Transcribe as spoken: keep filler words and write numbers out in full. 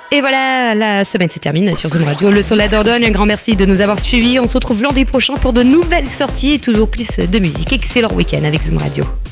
Et voilà, la semaine se termine sur Zoom Radio. Le son de la Dordogne, un grand merci de nous avoir suivis. On se retrouve lundi prochain pour de nouvelles sorties et toujours plus de musique. Excellent week-end avec Zoom Radio.